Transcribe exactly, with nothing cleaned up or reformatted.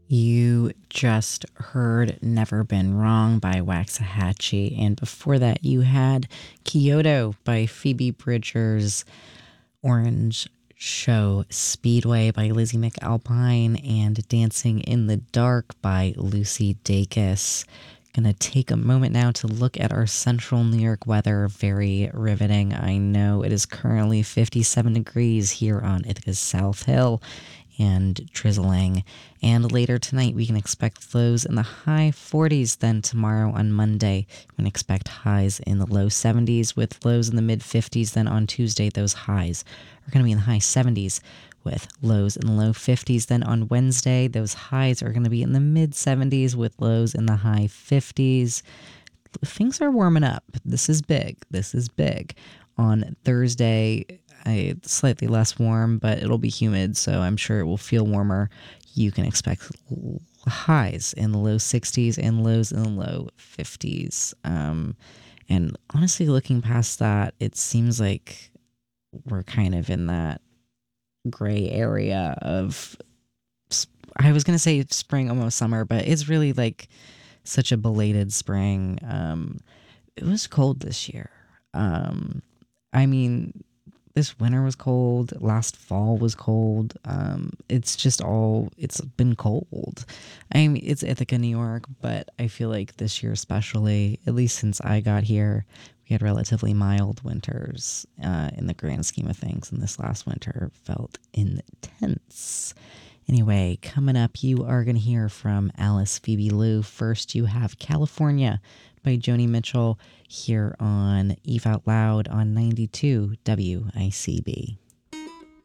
You just heard Never Been Wrong by Waxahachie, and before that you had Kyoto by Phoebe Bridgers, Orange Show Speedway by Lizzie McAlpine, and Dancing in the Dark by Lucy Dacus. Gonna take a moment now to look at our central New York weather. Very riveting. I know it is currently fifty-seven degrees here on Ithaca's South Hill and drizzling. And later tonight, we can expect lows in the high forties. Then tomorrow on Monday, we can expect highs in the low seventies with lows in the mid fifties. Then on Tuesday, those highs are going to be in the high seventies with lows in the low fifties. Then on Wednesday, those highs are going to be in the mid seventies with lows in the high fifties. Things are warming up. This is big. This is big. On Thursday, I, slightly less warm, but it'll be humid, so I'm sure it will feel warmer. You can expect highs in the low sixties and lows in the low fifties. Um, and honestly, looking past that, it seems like we're kind of in that gray area of, I was going to say spring, almost summer, but it's really like such a belated spring. Um, it was cold this year. Um, I mean, this winter was cold. Last fall was cold. Um, it's just all, it's been cold. I mean, it's Ithaca, New York, but I feel like this year especially, at least since I got here, we had relatively mild winters uh, in the grand scheme of things, and this last winter felt intense. Anyway, coming up, you are going to hear from Alice Phoebe Lou. First, you have California by Joni Mitchell here on Eve Out Loud on ninety-two W I C B.